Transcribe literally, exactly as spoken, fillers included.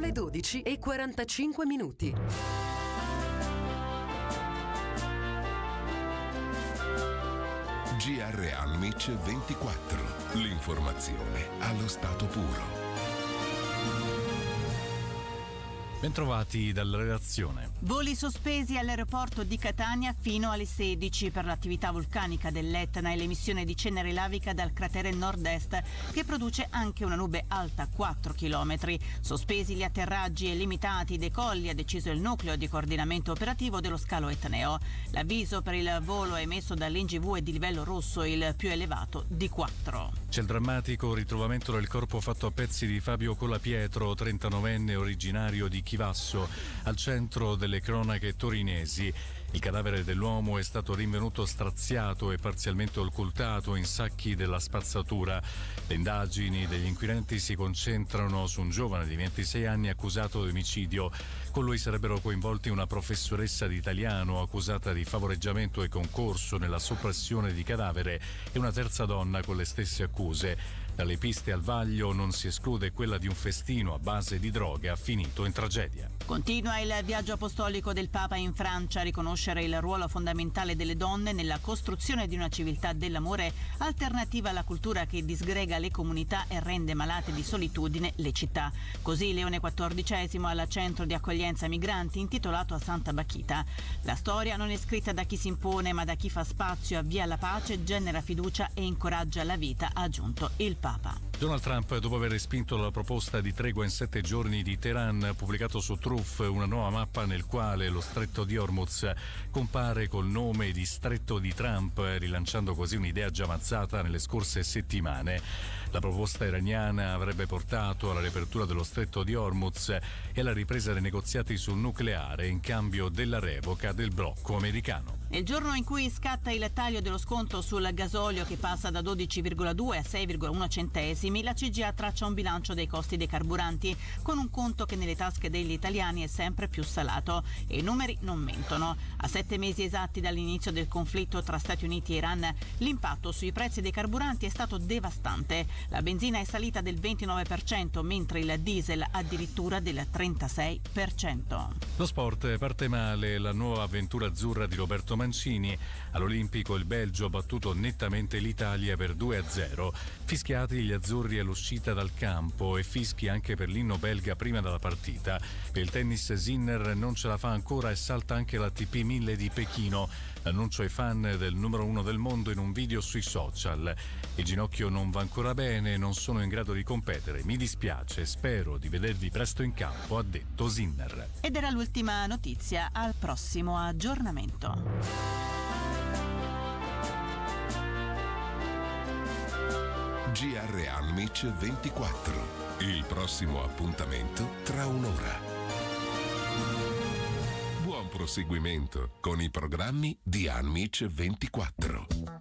le dodici e quarantacinque minuti. G R Almic ventiquattro. L'informazione allo stato puro. Bentrovati dalla redazione. Voli sospesi all'aeroporto di Catania fino alle sedici per l'attività vulcanica dell'Etna e l'emissione di cenere lavica dal cratere nord-est che produce anche una nube alta quattro chilometri. Sospesi gli atterraggi e limitati i decolli, ha deciso il nucleo di coordinamento operativo dello scalo etneo. L'avviso per il volo emesso dall'N G V è di livello rosso, il più elevato di quattro. C'è il drammatico ritrovamento del corpo fatto a pezzi di Fabio Colapietro, trentanovenne originario di Chivasso, al centro delle cronache torinesi. Il cadavere dell'uomo è stato rinvenuto straziato e parzialmente occultato in sacchi della spazzatura. Le indagini degli inquirenti si concentrano su un giovane di ventisei anni accusato di omicidio. Con lui sarebbero coinvolti una professoressa di italiano accusata di favoreggiamento e concorso nella soppressione di cadavere e una terza donna con le stesse accuse. Dalle piste al vaglio non si esclude quella di un festino a base di droga finito in tragedia. Continua il viaggio apostolico del Papa in Francia a riconoscere il ruolo fondamentale delle donne nella costruzione di una civiltà dell'amore alternativa alla cultura che disgrega le comunità e rende malate di solitudine le città. Così Leone quattordicesimo al centro di accoglienza migranti intitolato a Santa Bachita. La storia non è scritta da chi si impone ma da chi fa spazio, avvia la pace, genera fiducia e incoraggia la vita, ha aggiunto il Papa. Donald Trump, dopo aver respinto la proposta di tregua in sette giorni di Teheran, ha pubblicato su Truth una nuova mappa nel quale lo stretto di Hormuz compare col nome di Stretto di Trump, rilanciando così un'idea già avanzata nelle scorse settimane. La proposta iraniana avrebbe portato alla riapertura dello Stretto di Hormuz e alla ripresa dei negoziati sul nucleare in cambio della revoca del blocco americano. Nel giorno in cui scatta il taglio dello sconto sul gasolio che passa da dodici virgola due a sei virgola uno centesimi, la C G A traccia un bilancio dei costi dei carburanti con un conto che nelle tasche degli italiani è sempre più salato e i numeri non mentono. A sette mesi esatti dall'inizio del conflitto tra Stati Uniti e Iran, l'impatto sui prezzi dei carburanti è stato devastante. La benzina è salita del ventinove per cento, mentre il diesel addirittura del trentasei per cento. Lo sport parte male, la nuova avventura azzurra di Roberto Mancini. All'Olimpico il Belgio ha battuto nettamente l'Italia per due a zero. Fischiati gli azzurri all'uscita dal campo e fischi anche per l'inno belga prima della partita. Per il tennis Sinner non ce la fa ancora e salta anche l'A T P mille di Pechino. L'annuncio ai fan del numero uno del mondo in un video sui social. Il ginocchio non va ancora bene, non sono in grado di competere. Mi dispiace, spero di vedervi presto in campo, ha detto Sinner. Ed era l'ultima notizia, al prossimo aggiornamento. G R Almic ventiquattro. Il prossimo appuntamento tra un'ora. Buon proseguimento con i programmi di Almic ventiquattro.